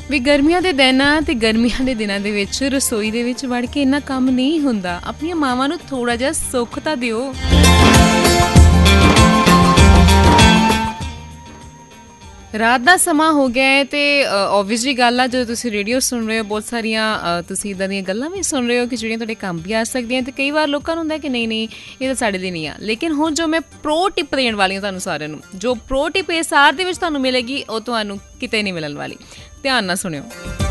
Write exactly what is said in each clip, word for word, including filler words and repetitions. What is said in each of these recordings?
ਵੀ ਗਰਮੀਆਂ ਦੇ ਦਿਨ ਆ ਤੇ ਗਰਮੀਆਂ ਦੇ ਦਿਨਾਂ ਦੇ ਵਿੱਚ ਰਸੋਈ ਦੇ ਵਿੱਚ ਵੜ ਕੇ ਇੰਨਾ ਕੰਮ ਨਹੀਂ ਹੁੰਦਾ। ਆਪਣੀਆਂ ਮਾਵਾਂ ਨੂੰ ਥੋੜਾ ਜਿਹਾ ਸੁੱਖ ਤਾਂ ਦਿਓ। ਰਾਤ ਦਾ ਸਮਾਂ ਹੋ ਗਿਆ ਹੈ ਅਤੇ ਓਬਵੀਅਸਲੀ ਗੱਲ ਆ, ਜਦੋਂ ਤੁਸੀਂ ਰੇਡੀਓ ਸੁਣ ਰਹੇ ਹੋ ਬਹੁਤ ਸਾਰੀਆਂ ਤੁਸੀਂ ਇੱਦਾਂ ਦੀਆਂ ਗੱਲਾਂ ਵੀ ਸੁਣ ਰਹੇ ਹੋ ਕਿ ਜਿਹੜੀਆਂ ਤੁਹਾਡੇ ਕੰਮ ਵੀ ਆ ਸਕਦੀਆਂ। ਅਤੇ ਕਈ ਵਾਰ ਲੋਕਾਂ ਨੂੰ ਹੁੰਦਾ ਕਿ ਨਹੀਂ ਨਹੀਂ ਇਹ ਤਾਂ ਸਾਡੇ ਲਈ ਨਹੀਂ ਆ। ਲੇਕਿਨ ਹੁਣ ਜੋ ਮੈਂ ਪ੍ਰੋ ਟਿਪ ਦੇਣ ਵਾਲੀ ਹਾਂ ਤੁਹਾਨੂੰ ਸਾਰਿਆਂ ਨੂੰ, ਜੋ ਪ੍ਰੋ ਟਿਪ ਇਸ ਸਾਰ ਦੇ ਵਿੱਚ ਤੁਹਾਨੂੰ ਮਿਲੇਗੀ ਉਹ ਤੁਹਾਨੂੰ ਕਿਤੇ ਨਹੀਂ ਮਿਲਣ ਵਾਲੀ। ਧਿਆਨ ਨਾਲ ਸੁਣਿਓ।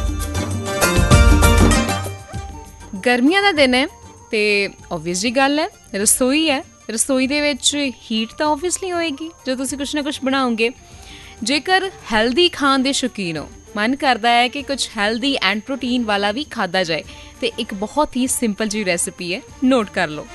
ਗਰਮੀਆਂ ਦਾ ਦਿਨ ਹੈ ਅਤੇ ਓਬਵੀਅਸਲੀ ਗੱਲ ਹੈ ਰਸੋਈ ਹੈ। ਰਸੋਈ ਦੇ ਵਿੱਚ ਹੀਟ ਤਾਂ ਓਬਵੀਅਸਲੀ ਹੋਏਗੀ ਜਦੋਂ ਤੁਸੀਂ ਕੁਛ ਨਾ ਕੁਛ ਬਣਾਓਗੇ। ਜੇਕਰ ਹੈਲਦੀ ਖਾਣ ਦੇ ਸ਼ੌਕੀਨ ਹੋ, ਮਨ ਕਰਦਾ ਹੈ ਕਿ ਕੁਛ ਹੈਲਦੀ ਐਂਡ ਪ੍ਰੋਟੀਨ ਵਾਲਾ ਵੀ ਖਾਧਾ ਜਾਏ, ਤੇ ਇੱਕ ਬਹੁਤ ਹੀ ਸਿੰਪਲ ਜਿਹੀ ਰੈਸਿਪੀ ਹੈ, ਨੋਟ ਕਰ ਲਓ।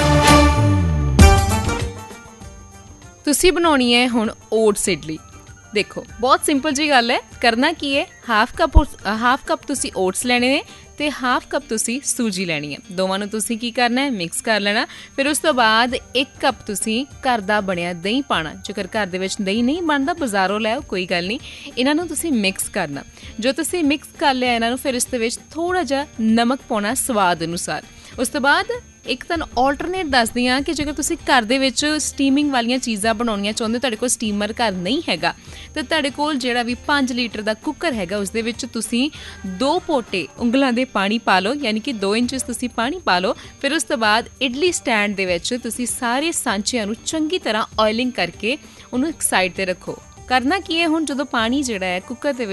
ਤੁਸੀਂ ਬਣਾਉਣੀ ਹੈ ਹੁਣ ਓਟਸ ਇਡਲੀ। ਦੇਖੋ ਬਹੁਤ ਸਿੰਪਲ ਜਿਹੀ ਗੱਲ ਹੈ। ਕਰਨਾ ਕੀ ਹੈ, ਹਾਫ ਕੱਪ ਹਾਫ ਕੱਪ ਤੁਸੀਂ ਓਟਸ ਲੈਣੇ ਨੇ ਅਤੇ ਹਾਫ ਕੱਪ ਤੁਸੀਂ ਸੂਜੀ ਲੈਣੀ ਹੈ। ਦੋਵਾਂ ਨੂੰ ਤੁਸੀਂ ਕੀ ਕਰਨਾ ਹੈ, ਮਿਕਸ ਕਰ ਲੈਣਾ। ਫਿਰ ਉਸ ਤੋਂ ਬਾਅਦ ਇੱਕ ਕੱਪ ਤੁਸੀਂ ਘਰ ਦਾ ਬਣਿਆ ਦਹੀਂ ਪਾਉਣਾ। ਜੇਕਰ ਘਰ ਦੇ ਵਿੱਚ ਦਹੀਂ ਨਹੀਂ ਬਣਦਾ ਬਾਜ਼ਾਰੋਂ ਲੈ ਆਓ, ਕੋਈ ਗੱਲ ਨਹੀਂ। ਇਹਨਾਂ ਨੂੰ ਤੁਸੀਂ ਮਿਕਸ ਕਰਨਾ। ਜੋ ਤੁਸੀਂ ਮਿਕਸ ਕਰ ਲਿਆ ਇਹਨਾਂ ਨੂੰ, ਫਿਰ ਇਸ ਦੇ ਵਿੱਚ ਥੋੜ੍ਹਾ ਜਿਹਾ ਨਮਕ ਪਾਉਣਾ ਸਵਾਦ ਅਨੁਸਾਰ। ਉਸ ਤੋਂ ਬਾਅਦ ਇੱਕ ਤੁਹਾਨੂੰ ਆਲਟਰਨੇਟ ਦੱਸਦੀ ਹਾਂ ਕਿ ਜੇਕਰ ਤੁਸੀਂ ਘਰ ਦੇ ਵਿੱਚ ਸਟੀਮਿੰਗ ਵਾਲੀਆਂ ਚੀਜ਼ਾਂ ਬਣਾਉਣੀਆਂ ਚਾਹੁੰਦੇ ਹੋ, ਤੁਹਾਡੇ ਕੋਲ ਸਟੀਮਰ ਘਰ ਨਹੀਂ ਹੈਗਾ, ਤਾਂ ਤੁਹਾਡੇ ਕੋਲ ਜਿਹੜਾ ਵੀ ਪੰਜ ਲੀਟਰ ਦਾ ਕੁੱਕਰ ਹੈਗਾ ਉਸ ਦੇ ਵਿੱਚ ਤੁਸੀਂ ਦੋ ਪੋਟੇ ਉਂਗਲਾਂ ਦੇ ਪਾਣੀ ਪਾ ਲਓ, ਯਾਨੀ ਕਿ ਦੋ ਇੰਚਸ ਤੁਸੀਂ ਪਾਣੀ ਪਾ ਲਓ। ਫਿਰ ਉਸ ਤੋਂ ਬਾਅਦ ਇਡਲੀ ਸਟੈਂਡ ਦੇ ਵਿੱਚ ਤੁਸੀਂ ਸਾਰੇ ਸਾਂਚਿਆਂ ਨੂੰ ਚੰਗੀ ਤਰ੍ਹਾਂ ਆਇਲਿੰਗ ਕਰਕੇ ਉਹਨੂੰ ਇੱਕ ਸਾਈਡ 'ਤੇ ਰੱਖੋ। ਕਰਨਾ ਕੀ ਹੈ, ਹੁਣ ਜਦੋਂ ਪਾਣੀ ਜਿਹੜਾ ਹੈ ਕੁੱਕਰ ਦੇ